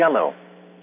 Yellow.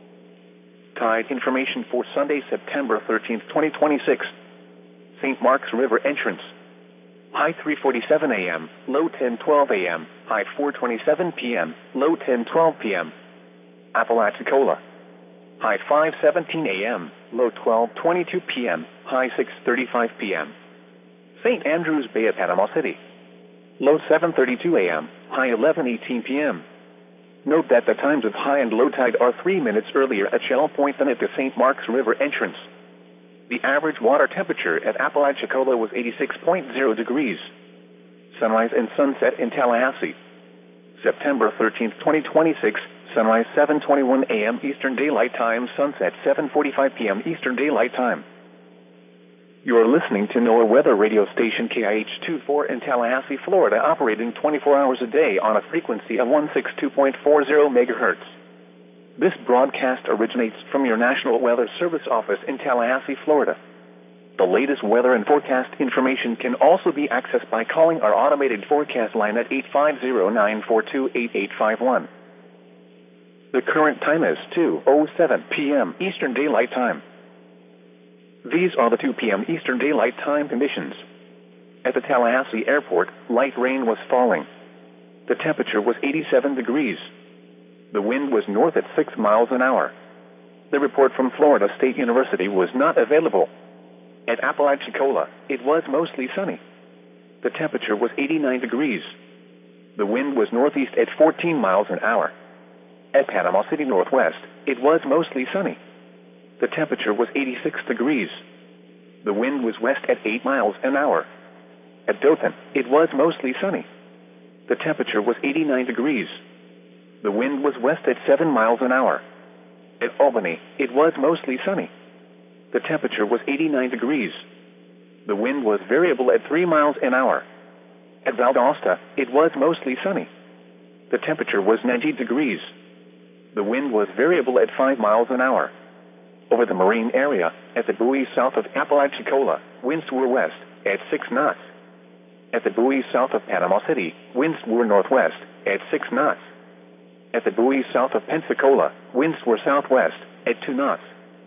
Tide information for Sunday, September 13th, 2026. St. Mark's River entrance. High 3:47 a.m., low 10:12 a.m., high 4:27 p.m., low 10:12 p.m. Apalachicola. High 5:17 a.m., low 12:22 p.m., high 6:35 p.m. St. Andrews Bay at Panama City. Low 7:32 a.m., high 11:18 p.m. Note that the times of high and low tide are 3 minutes earlier at Shell Point than at the St. Mark's River entrance. The average water temperature at Apalachicola was 86.0 degrees. Sunrise and sunset in Tallahassee. September 13th, 2026, sunrise 7:21 a.m. Eastern Daylight Time, sunset 7:45 p.m. Eastern Daylight Time. You are listening to NOAA weather radio station KIH24 in Tallahassee, Florida, operating 24 hours a day on a frequency of 162.40 megahertz. This broadcast originates from your National Weather Service office in Tallahassee, Florida. The latest weather and forecast information can also be accessed by calling our automated forecast line at 850-942-8851. The current time is 2:07 p.m. Eastern Daylight Time. These are the 2 p.m. Eastern Daylight Time conditions. At the Tallahassee Airport, light rain was falling. The temperature was 87 degrees. The wind was north at 6 miles an hour. The report from Florida State University was not available. At Apalachicola, it was mostly sunny. The temperature was 89 degrees. The wind was northeast at 14 miles an hour. At Panama City Northwest, it was mostly sunny. The temperature was 86 degrees. The wind was west at 8 miles an hour. At Dothan, it was mostly sunny. The temperature was 89 degrees. The wind was west at 7 miles an hour. At Albany, it was mostly sunny. The temperature was 89 degrees. The wind was variable at 3 miles an hour. At Valdosta, it was mostly sunny. The temperature was 90 degrees. The wind was variable at 5 miles an hour. Over the marine area, at the buoy south of Apalachicola, winds were west at 6 knots. At the buoy south of Panama City, winds were northwest at 6 knots. At the buoy south of Pensacola, winds were southwest at 2 knots.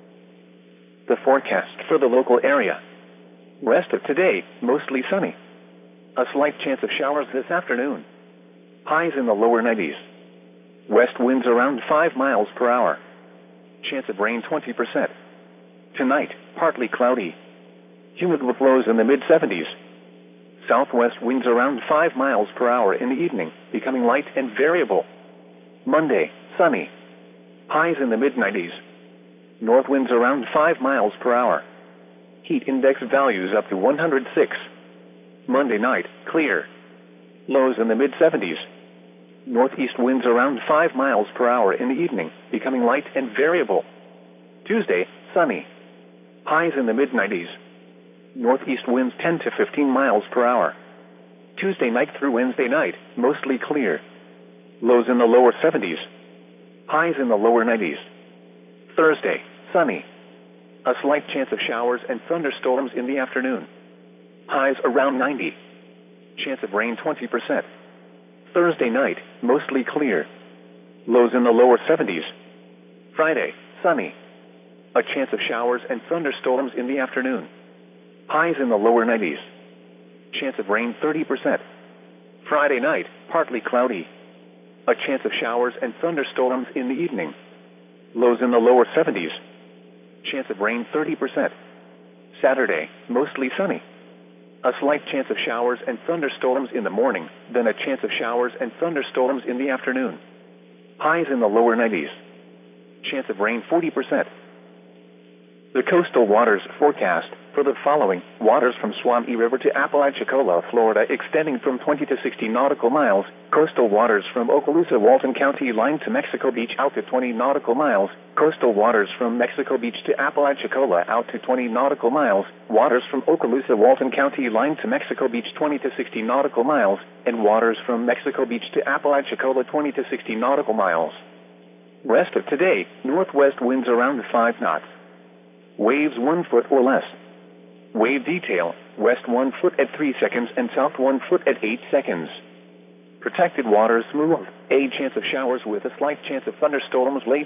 The forecast for the local area. Rest of today, mostly sunny. A slight chance of showers this afternoon. Highs in the lower 90s. West winds around 5 miles per hour. Chance of rain 20%. Tonight, partly cloudy. Humid with lows in the mid-70s. Southwest winds around 5 miles per hour in the evening, becoming light and variable. Monday, sunny. Highs in the mid-90s. North winds around 5 miles per hour. Heat index values up to 106. Monday night, clear. Lows in the mid-70s. Northeast winds around 5 miles per hour in the evening, becoming light and variable. Tuesday, sunny. Highs in the mid-90s. Northeast winds 10 to 15 miles per hour. Tuesday night through Wednesday night, mostly clear. Lows in the lower 70s. Highs in the lower 90s. Thursday, sunny. A slight chance of showers and thunderstorms in the afternoon. Highs around 90. Chance of rain 20%. Thursday night, mostly clear. Lows in the lower 70s. Friday, sunny. A chance of showers and thunderstorms in the afternoon. Highs in the lower 90s. Chance of rain 30%. Friday night, partly cloudy. A chance of showers and thunderstorms in the evening. Lows in the lower 70s. Chance of rain 30%. Saturday, mostly sunny. A slight chance of showers and thunderstorms in the morning, then a chance of showers and thunderstorms in the afternoon. Highs in the lower 90s. Chance of rain 40%. The coastal waters forecast for the following: waters from Swami River to Apalachicola, Florida, extending from 20 to 60 nautical miles. Coastal waters from Okaloosa, Walton County line to Mexico Beach out to 20 nautical miles. Coastal waters from Mexico Beach to Apalachicola out to 20 nautical miles. Waters from Okaloosa, Walton County line to Mexico Beach 20 to 60 nautical miles. And waters from Mexico Beach to Apalachicola 20 to 60 nautical miles. Rest of today, northwest winds around 5 knots. Waves 1 foot or less. Wave detail, west 1 foot at 3 seconds and south 1 foot at 8 seconds. Protected waters smooth. A chance of showers with a slight chance of thunderstorms late